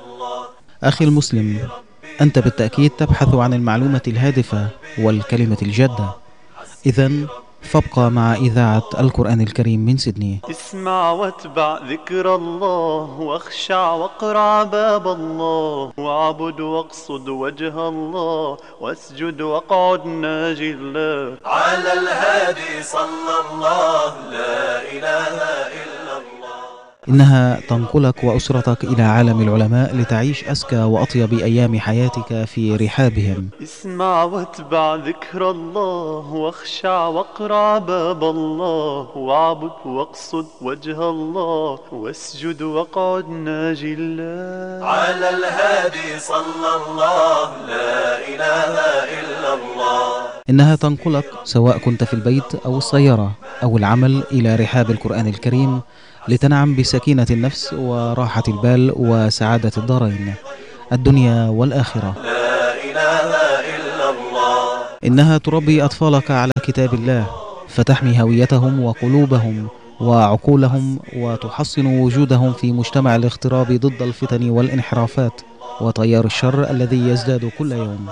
أخي المسلم، أنت بالتأكيد تبحث عن المعلومة الهادفة والكلمة الجادة. إذن فابقى مع إذاعة القرآن الكريم من سيدني. اسمع واتبع ذكر الله، واخشع واقرع باب الله، واعبد واقصد وجه الله، واسجد واقعد ناجي الله. على الهادي صلى الله، لا إله إلا الله. إنها تنقلك وأسرتك إلى عالم العلماء لتعيش أزكى وأطيب أيام حياتك في رحابهم. اسمع واتبع ذكر الله، واخشع واقرع باب الله، واعبد واقصد وجه الله، واسجد واقعد ناجي الله. على الهادي صلى الله، لا إله إلا الله. إنها تنقلك سواء كنت في البيت أو السيارة أو العمل إلى رحاب القرآن الكريم لتنعم بسكينة النفس وراحة البال وسعادة الدارين الدنيا والآخرة. لا إله إلا الله. إنها تربي أطفالك على كتاب الله فتحمي هويتهم وقلوبهم وعقولهم وتحصن وجودهم في مجتمع الاغتراب ضد الفتن والانحرافات وتيار الشر الذي يزداد كل يوم.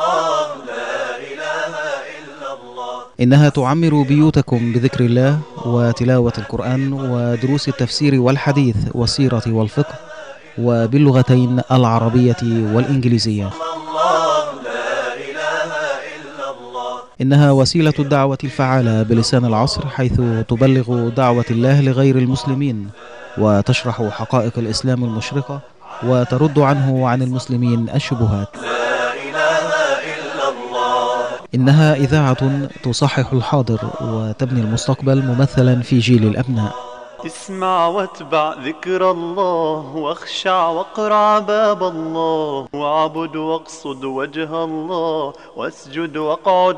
إنها تعمر بيوتكم بذكر الله وتلاوة القرآن ودروس التفسير والحديث والسيرة والفقه وباللغتين العربية والإنجليزية. إنها وسيلة الدعوة الفعالة بلسان العصر، حيث تبلغ دعوة الله لغير المسلمين وتشرح حقائق الإسلام المشرقة وترد عنه عن المسلمين الشبهات. إنها إذاعة تصحح الحاضر وتبني المستقبل ممثلا في جيل الأبناء. اسمع واتبع ذكر الله، واخشع واقرع باب الله، واعبد واقصد وجه الله، واسجد واقعد